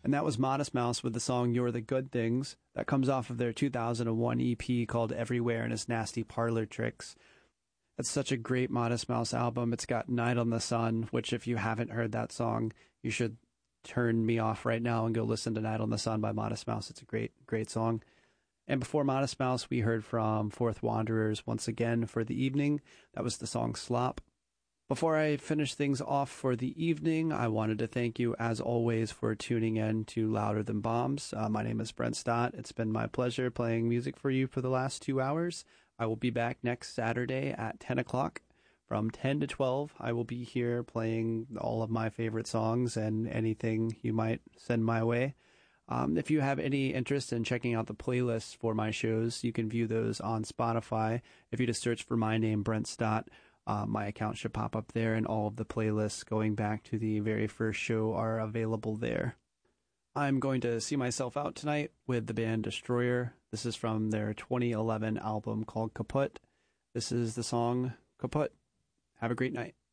And that was Modest Mouse with the song You're the Good Things. That comes off of their 2001 EP called Everywhere and His Nasty Parlor Tricks. It's such a great Modest Mouse album. It's got Night on the Sun, which if you haven't heard that song, you should turn me off right now and go listen to Night on the Sun by Modest Mouse. It's a great, great song. And before Modest Mouse, we heard from Fourth Wanderers once again for the evening. That was the song Slop. Before I finish things off for the evening, I wanted to thank you, as always, for tuning in to Louder Than Bombs. My name is Brent Stott. It's been my pleasure playing music for you for the last 2 hours. I will be back next Saturday at 10 o'clock. From 10 to 12, I will be here playing all of my favorite songs and anything you might send my way. If you have any interest in checking out the playlists for my shows, you can view those on Spotify. If you just search for my name, Brent Stott, my account should pop up there, and all of the playlists going back to the very first show are available there. I'm going to see myself out tonight with the band Destroyer. This is from their 2011 album called Kaput. This is the song Kaput. Have a great night.